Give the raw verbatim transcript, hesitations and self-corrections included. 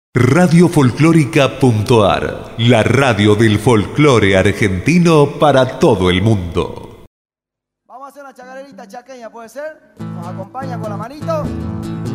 Radio Folclórica.ar, la radio del folclore argentino para todo el mundo. Vamos a hacer una chacarerita chaqueña, ¿puede ser? Nos acompaña con la manito.